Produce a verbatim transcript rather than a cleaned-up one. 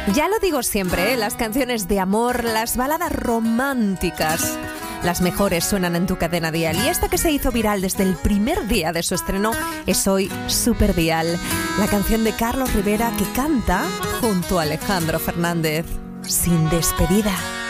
Ya lo digo siempre, ¿eh? Las canciones de amor, las baladas románticas, las mejores suenan en tu cadena Dial. Y esta que se hizo viral desde el primer día de su estreno es hoy Super Dial, la canción de Carlos Rivera que canta junto a Alejandro Fernández, Sin despedida.